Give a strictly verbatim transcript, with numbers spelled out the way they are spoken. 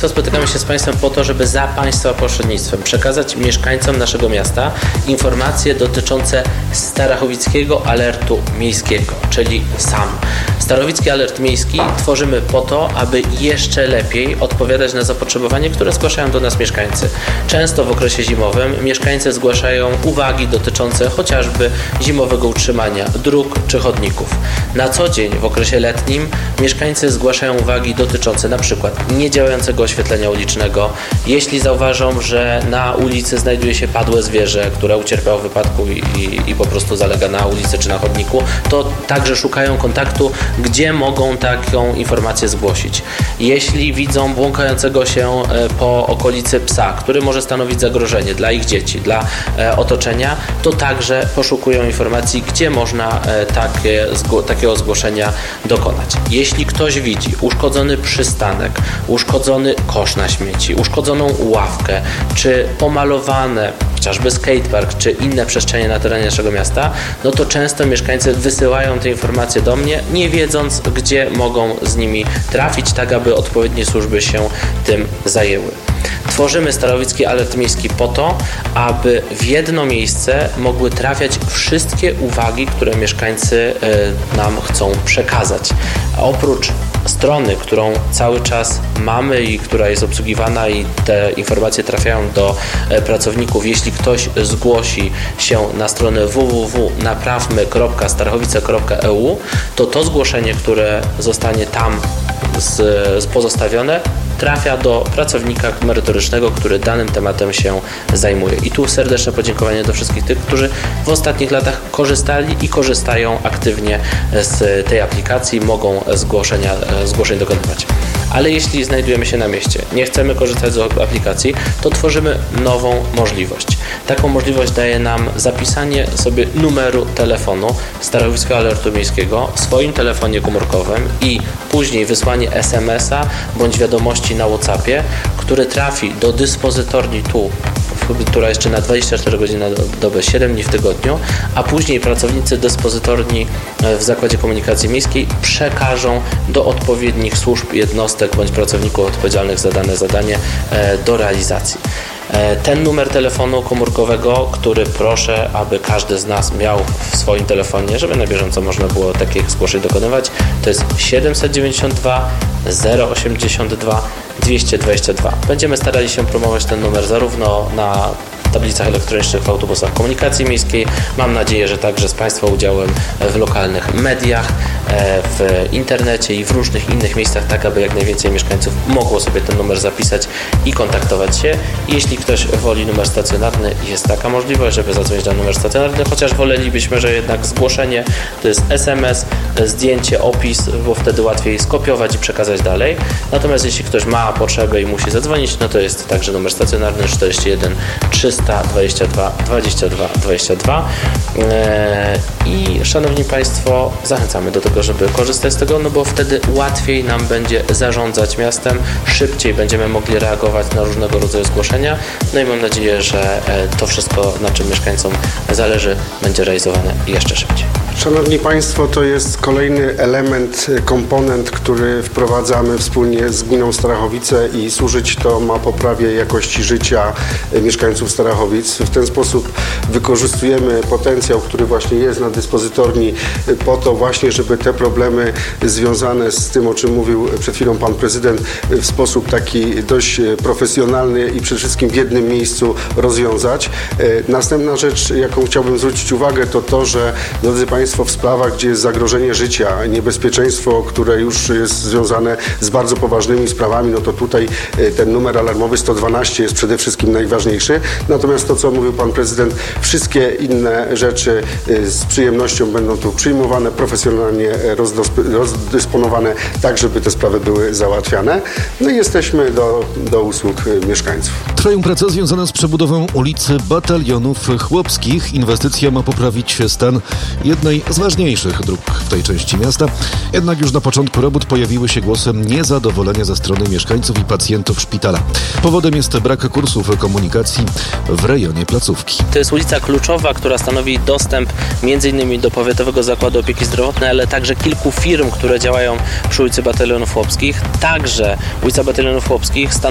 Państwa, spotykamy się z Państwem po to, żeby za Państwa pośrednictwem przekazać mieszkańcom naszego miasta informacje dotyczące Starachowickiego Alertu Miejskiego, czyli S A M. Starachowicki Alert Miejski tworzymy po to, aby jeszcze lepiej odpowiadać na zapotrzebowanie, które zgłaszają do nas mieszkańcy. Często w okresie zimowym mieszkańcy zgłaszają uwagi dotyczące chociażby zimowego utrzymania dróg czy chodników. Na co dzień w okresie letnim mieszkańcy zgłaszają uwagi dotyczące na przykład niedziałającego oświetlenia ulicznego. Jeśli zauważą, że na ulicy znajduje się padłe zwierzę, które ucierpiało w wypadku i, i, i po prostu zalega na ulicy czy na chodniku, to także szukają kontaktu, gdzie mogą taką informację zgłosić. Jeśli widzą błąkającego się po okolicy psa, który może stanowić zagrożenie dla ich dzieci, dla otoczenia, to także poszukują informacji, gdzie można takie, takiego zgłoszenia dokonać. Jeśli ktoś widzi uszkodzony przystanek, uszkodzony kosz na śmieci, uszkodzoną ławkę, czy pomalowane chociażby skatepark, czy inne przestrzenie na terenie naszego miasta, no to często mieszkańcy wysyłają te informacje do mnie, nie wiedząc, gdzie mogą z nimi trafić, tak aby odpowiednie służby się tym zajęły. Tworzymy Starachowicki Alert Miejski po to, aby w jedno miejsce mogły trafiać wszystkie uwagi, które mieszkańcy nam chcą przekazać. A oprócz strony, którą cały czas mamy i która jest obsługiwana i te informacje trafiają do pracowników, jeśli ktoś zgłosi się na stronę w w w kropka naprawmy kropka starachowice kropka e u, to to zgłoszenie, które zostanie tam z, z pozostawione, trafia do pracownika merytorycznego, który danym tematem się zajmuje. I tu serdeczne podziękowanie do wszystkich tych, którzy w ostatnich latach korzystali i korzystają aktywnie z tej aplikacji, mogą zgłoszenia, zgłoszeń dokonywać. Ale jeśli znajdujemy się na mieście, nie chcemy korzystać z aplikacji, to tworzymy nową możliwość. Taką możliwość daje nam zapisanie sobie numeru telefonu Starachowickiego Alertu Miejskiego w swoim telefonie komórkowym i później wysłanie es em es a bądź wiadomości na WhatsAppie, który trafi do dyspozytorni tu, która jeszcze na dwadzieścia cztery godziny na dobę, siedem dni w tygodniu, a później pracownicy dyspozytorni w Zakładzie Komunikacji Miejskiej przekażą do odpowiednich służb, jednostek bądź pracowników odpowiedzialnych za dane zadanie do realizacji. Ten numer telefonu komórkowego, który proszę, aby każdy z nas miał w swoim telefonie, żeby na bieżąco można było takich zgłoszeń dokonywać, to jest siedemset dziewięćdziesiąt dwa zero osiemdziesiąt dwa dwieście dwadzieścia dwa. Będziemy starali się promować ten numer zarówno na tablicach elektronicznych w autobusach komunikacji miejskiej. Mam nadzieję, że także z Państwa udziałem w lokalnych mediach, w internecie i w różnych innych miejscach, tak aby jak najwięcej mieszkańców mogło sobie ten numer zapisać i kontaktować się. Jeśli ktoś woli numer stacjonarny, jest taka możliwość, żeby zadzwonić na numer stacjonarny, chociaż wolelibyśmy, że jednak zgłoszenie to jest es em es, zdjęcie, opis, bo wtedy łatwiej skopiować i przekazać dalej. Natomiast jeśli ktoś ma potrzebę i musi zadzwonić, no to jest także numer stacjonarny czterdzieści jeden trzysta dwadzieścia dwa dwadzieścia dwa dwadzieścia dwa. I szanowni Państwo, zachęcamy do tego, żeby korzystać z tego, no bo wtedy łatwiej nam będzie zarządzać miastem, szybciej będziemy mogli reagować na różnego rodzaju zgłoszenia, no i mam nadzieję, że to wszystko, na czym mieszkańcom zależy, będzie realizowane jeszcze szybciej. Szanowni Państwo, to jest kolejny element, komponent, który wprowadzamy wspólnie z gminą Starachowice i służyć to ma poprawie jakości życia mieszkańców Starachowic. W ten sposób wykorzystujemy potencjał, który właśnie jest na dyspozytorni po to właśnie, żeby te problemy związane z tym, o czym mówił przed chwilą Pan Prezydent, w sposób taki dość profesjonalny i przede wszystkim w jednym miejscu rozwiązać. Następna rzecz, jaką chciałbym zwrócić uwagę, to to, że drodzy Państwo, w sprawach, gdzie jest zagrożenie życia, niebezpieczeństwo, które już jest związane z bardzo poważnymi sprawami, no to tutaj ten numer alarmowy sto dwanaście jest przede wszystkim najważniejszy. Natomiast to, co mówił Pan Prezydent, wszystkie inne rzeczy z przyjemnością będą tu przyjmowane, profesjonalnie rozdysponowane, tak żeby te sprawy były załatwiane. No i jesteśmy do, do usług mieszkańców. Trwają prace związane z przebudową ulicy Batalionów Chłopskich. Inwestycja ma poprawić stan jednej z ważniejszych dróg w tej części miasta. Jednak już na początku robót pojawiły się głosy niezadowolenia ze strony mieszkańców i pacjentów szpitala. Powodem jest brak kursów komunikacji w rejonie placówki. To jest ulica kluczowa, która stanowi dostęp między innymi do Powiatowego Zakładu Opieki Zdrowotnej, ale także kilku firm, które działają przy ulicy Batalionów Chłopskich. Także ulica Batalionów Chłopskich stanowi